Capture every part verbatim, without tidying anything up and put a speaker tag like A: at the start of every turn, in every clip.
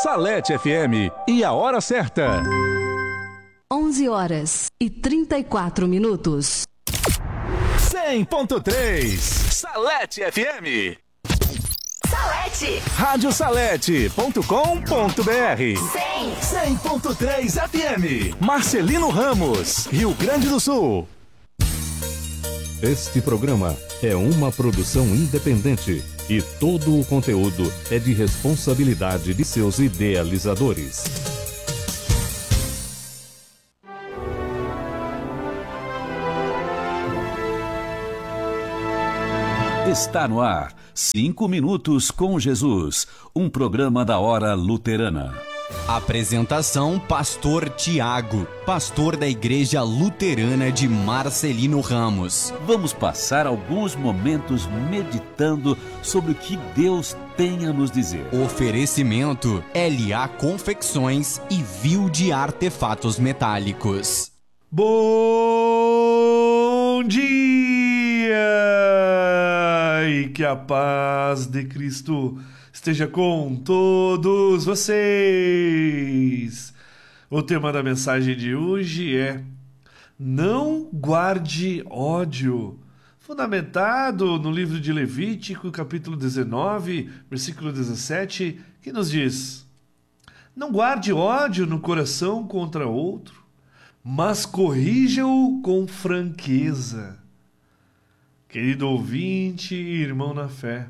A: Salete F M e a hora certa.
B: onze horas e trinta e quatro minutos.
A: cem ponto três Salete F M.
C: Salete.
A: rádio salete ponto com ponto br.
C: cem
A: ponto três F M. Marcelino Ramos, Rio Grande do Sul.
D: Este programa é uma produção independente e todo o conteúdo é de responsabilidade de seus idealizadores.
E: Está no ar, Cinco Minutos com Jesus, um programa da Hora Luterana.
F: Apresentação: Pastor Tiago, pastor da Igreja Luterana de Marcelino Ramos.
E: Vamos passar alguns momentos meditando sobre o que Deus tem a nos dizer.
F: Oferecimento: L A Confecções e Vil de Artefatos Metálicos.
G: Bom dia! E que a paz de Cristo esteja com todos vocês. O tema da mensagem de hoje é: não guarde ódio, fundamentado no livro de Levítico, capítulo dezenove, versículo dezessete, que nos diz: não guarde ódio no coração contra outro, mas corrija-o com franqueza. Querido ouvinte e irmão na fé,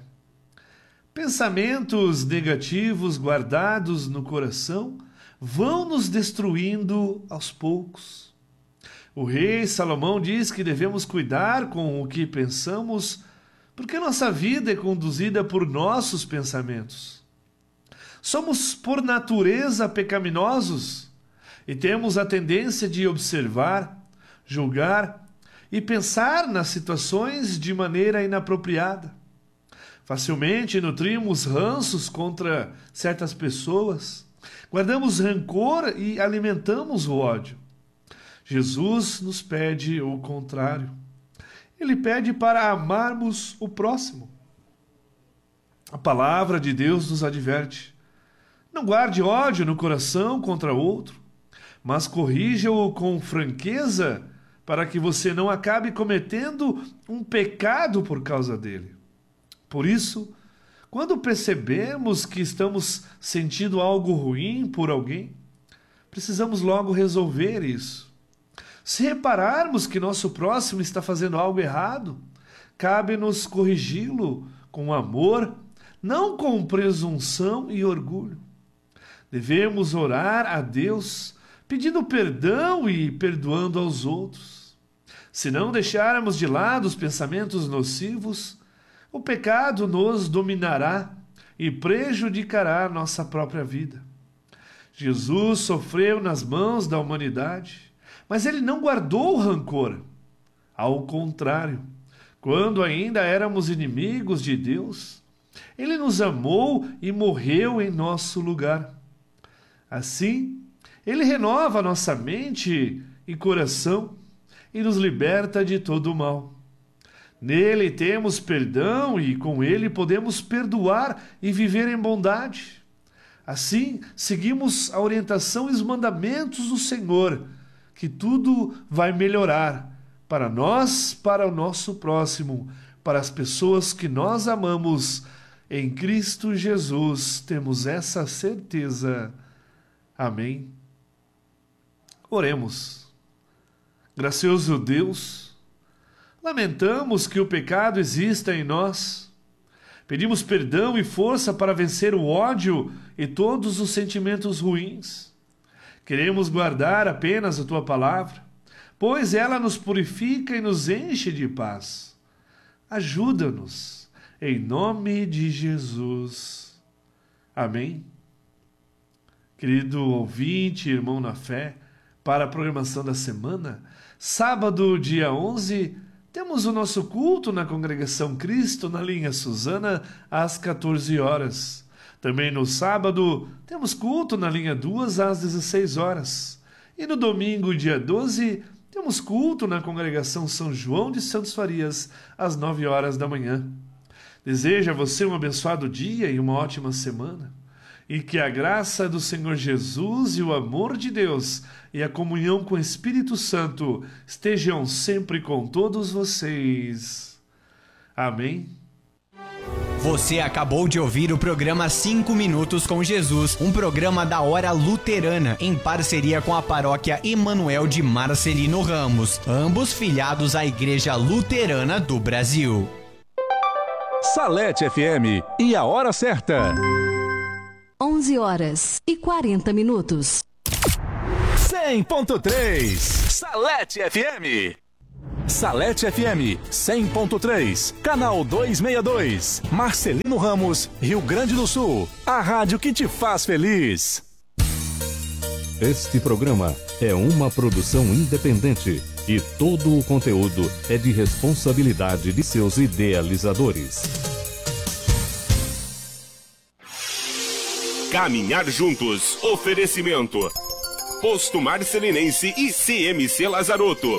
G: pensamentos negativos guardados no coração vão nos destruindo aos poucos. O rei Salomão diz que devemos cuidar com o que pensamos, porque nossa vida é conduzida por nossos pensamentos. Somos por natureza pecaminosos e temos a tendência de observar, julgar e pensar nas situações de maneira inapropriada. Facilmente nutrimos ranços contra certas pessoas, guardamos rancor e alimentamos o ódio. Jesus nos pede o contrário. Ele pede para amarmos o próximo. A palavra de Deus nos adverte: não guarde ódio no coração contra outro, mas corrija-o com franqueza, para que você não acabe cometendo um pecado por causa dele. Por isso, quando percebemos que estamos sentindo algo ruim por alguém, precisamos logo resolver isso. Se repararmos que nosso próximo está fazendo algo errado, cabe-nos corrigi-lo com amor, não com presunção e orgulho. Devemos orar a Deus pedindo perdão e perdoando aos outros. Se não deixarmos de lado os pensamentos nocivos, o pecado nos dominará e prejudicará nossa própria vida. Jesus sofreu nas mãos da humanidade, mas ele não guardou rancor. Ao contrário, quando ainda éramos inimigos de Deus, ele nos amou e morreu em nosso lugar. Assim, ele renova nossa mente e coração e nos liberta de todo o mal. Nele temos perdão e com ele podemos perdoar e viver em bondade. Assim, seguimos a orientação e os mandamentos do Senhor, que tudo vai melhorar para nós, para o nosso próximo, para as pessoas que nós amamos. Em Cristo Jesus temos essa certeza. Amém. Oremos. Gracioso Deus, lamentamos que o pecado exista em nós. Pedimos perdão e força para vencer o ódio e todos os sentimentos ruins. Queremos guardar apenas a Tua palavra, pois ela nos purifica e nos enche de paz. Ajuda-nos, em nome de Jesus. Amém. Querido ouvinte, irmão na fé, para a programação da semana, sábado, dia onze, temos o nosso culto na Congregação Cristo, na linha Suzana, às quatorze horas. Também no sábado, temos culto na linha duas, às dezesseis horas. E no domingo, dia doze, temos culto na Congregação São João de Santos Farias, às nove horas da manhã. Desejo a você um abençoado dia e uma ótima semana. e que a graça do Senhor Jesus e o amor de Deus e a comunhão com o Espírito Santo estejam sempre com todos vocês. Amém.
F: Você acabou de ouvir o programa cinco Minutos com Jesus, um programa da Hora Luterana, em parceria com a paróquia Emanuel de Marcelino Ramos, ambos filiados à Igreja Luterana do Brasil.
A: Salete F M e a hora certa.
B: onze horas e quarenta minutos.
A: cem ponto três. Salete F M. Salete F M cem ponto três, canal duzentos e sessenta e dois, Marcelino Ramos, Rio Grande do Sul, a rádio que te faz feliz.
D: Este programa é uma produção independente e todo o conteúdo é de responsabilidade de seus idealizadores.
H: Caminhar juntos. Oferecimento. Posto Marcelinense e C M C Lazarotto.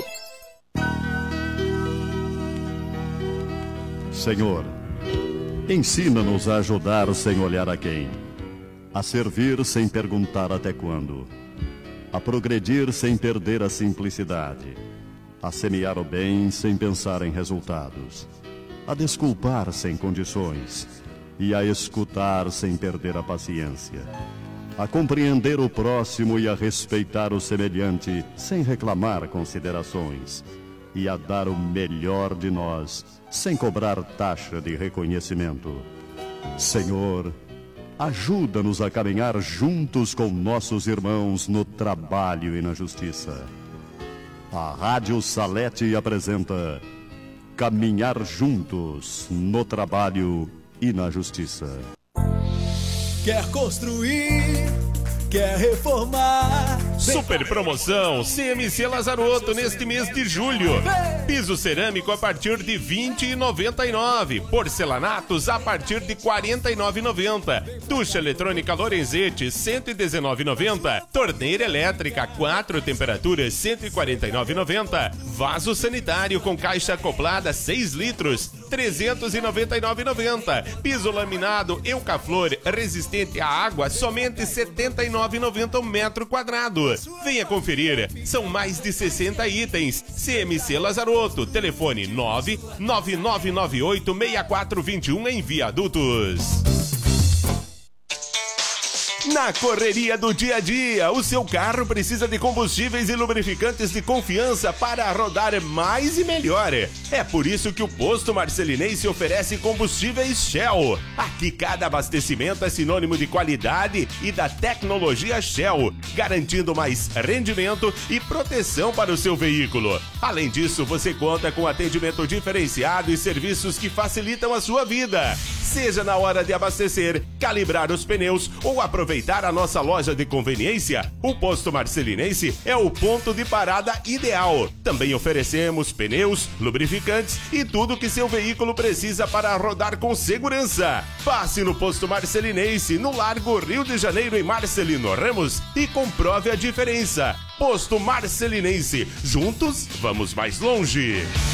I: Senhor, ensina-nos a ajudar sem olhar a quem, a servir sem perguntar até quando, a progredir sem perder a simplicidade, a semear o bem sem pensar em resultados, a desculpar sem condições e a escutar sem perder a paciência, a compreender o próximo e a respeitar o semelhante sem reclamar considerações, e a dar o melhor de nós, sem cobrar taxa de reconhecimento. Senhor, ajuda-nos a caminhar juntos com nossos irmãos no trabalho e na justiça. A Rádio Salete apresenta Caminhar Juntos no Trabalho e na Justiça.
J: Quer construir, quer reformar.
H: Super promoção C M C Lazarotto neste mês de julho. Piso cerâmico a partir de vinte e noventa e nove. Porcelanatos a partir de quarenta e nove e noventa. Ducha eletrônica Lorenzetti cento e dezenove e noventa. Torneira elétrica quatro temperaturas cento e quarenta e nove e noventa. Vaso sanitário com caixa acoplada seis litros trezentos e noventa e nove e noventa. Piso laminado Eucaflor resistente à água somente setenta e nove e noventa o metro quadrado. Venha conferir, são mais de sessenta itens. C M C Lazarotto, telefone nove nove nove nove oito seis quatro dois um em Viadutos. Na correria do dia a dia, o seu carro precisa de combustíveis e lubrificantes de confiança para rodar mais e melhor. É por isso que o Posto Marcelinense oferece combustíveis Shell. Aqui cada abastecimento é sinônimo de qualidade e da tecnologia Shell, garantindo mais rendimento e proteção para o seu veículo. Além disso, você conta com atendimento diferenciado e serviços que facilitam a sua vida. Seja na hora de abastecer, calibrar os pneus ou aproveitar a nossa loja de conveniência, o Posto Marcelinense é o ponto de parada ideal. Também oferecemos pneus, lubrificantes e tudo que seu veículo precisa para rodar com segurança. Passe no Posto Marcelinense, no Largo Rio de Janeiro, em Marcelino Ramos, e comprove a diferença. Posto Marcelinense, juntos vamos mais longe.